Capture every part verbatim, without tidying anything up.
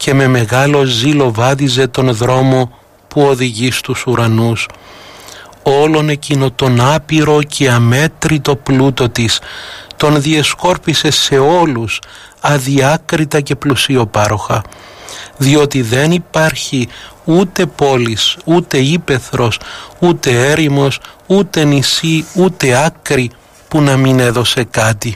και με μεγάλο ζήλο βάδιζε τον δρόμο που οδηγεί στους ουρανούς. Όλον εκείνο τον άπειρο και αμέτρητο πλούτο της τον διεσκόρπισε σε όλους αδιάκριτα και πλουσιοπάροχα, διότι δεν υπάρχει ούτε πόλης, ούτε ύπαιθρος, ούτε έρημος, ούτε νησί, ούτε άκρη που να μην έδωσε κάτι.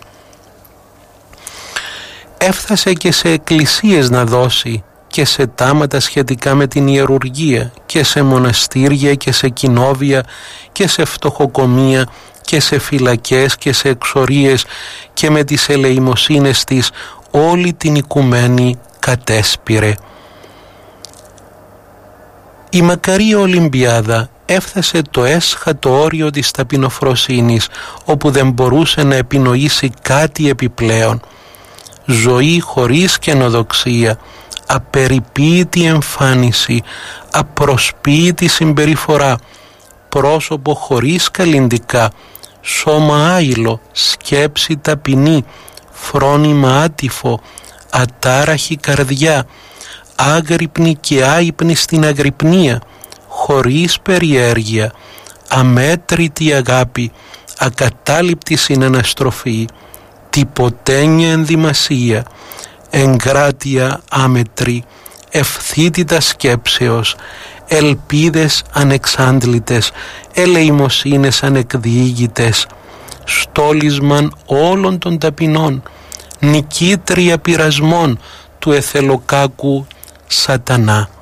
Έφτασε και σε εκκλησίες να δώσει και σε τάματα σχετικά με την ιερουργία και σε μοναστήρια και σε κοινόβια και σε φτωχοκομεία και σε φυλακές και σε εξορίες και με τις ελεημοσύνες της όλη την οικουμένη κατέσπηρε. Η μακαρία Ολυμπιάδα έφτασε το έσχατο όριο της ταπεινοφροσύνης, όπου δεν μπορούσε να επινοήσει κάτι επιπλέον. Ζωή χωρίς καινοδοξία, απεριποίητη εμφάνιση, απροσποίητη συμπεριφορά, πρόσωπο χωρίς καλλυντικά, σώμα άειλο, σκέψη ταπεινή, φρόνημα άτυφο, ατάραχη καρδιά, άγρυπνη και άυπνη στην αγρυπνία, χωρίς περιέργεια, αμέτρητη αγάπη, ακατάληπτη συναναστροφή, τυποτένια ενδυμασία, εγκράτεια άμετρη, ευθύτητα σκέψεως, ελπίδες ανεξάντλητες, ελεημοσύνες ανεκδιήγητες, στόλισμαν όλων των ταπεινών, νικήτρια πειρασμών του εθελοκάκου σατανά.